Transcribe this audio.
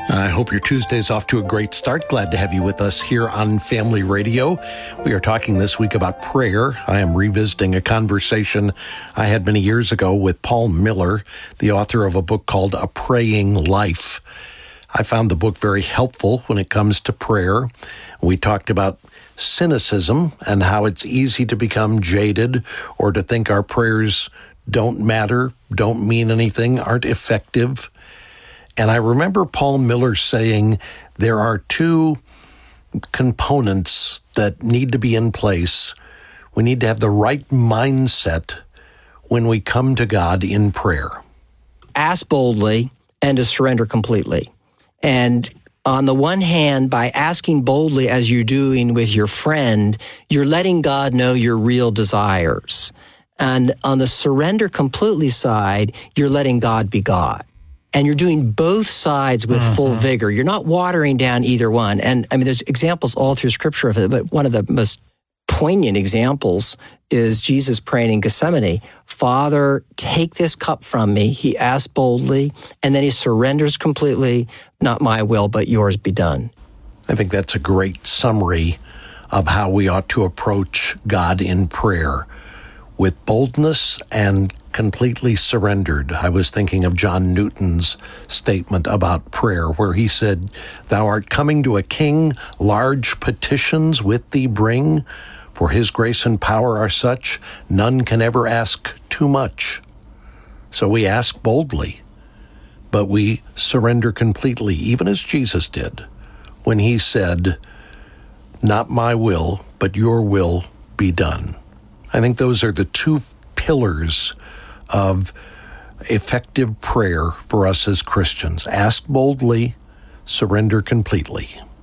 I hope your Tuesday's off to a great start. Glad to have you with us here on Family Radio. We are talking this week about prayer. I am revisiting a conversation I had many years ago with Paul Miller, the author of a book called A Praying Life. I found the book very helpful when it comes to prayer. We talked about cynicism and how it's easy to become jaded or to think our prayers don't matter, don't mean anything, aren't effective. And I remember Paul Miller saying there are two components that need to be in place. We need to have the right mindset when we come to God in prayer. Ask boldly and to surrender completely. And on the one hand, by asking boldly as you're doing with your friend, you're letting God know your real desires. And on the surrender completely side, you're letting God be God. And you're doing both sides with full vigor. You're not watering down either one. And I mean, there's examples all through Scripture of it, but one of the most poignant examples is Jesus praying in Gethsemane, Father, take this cup from me. He asks boldly, and then he surrenders completely, not my will, but yours be done. I think that's a great summary of how we ought to approach God in prayer, with boldness and completely surrendered. I was thinking of John Newton's statement about prayer, where he said, Thou art coming to a king, large petitions with thee bring, for his grace and power are such, none can ever ask too much. So we ask boldly, but we surrender completely, even as Jesus did, when he said, Not my will, but your will be done. I think those are the two pillars of effective prayer for us as Christians. Ask boldly, surrender completely.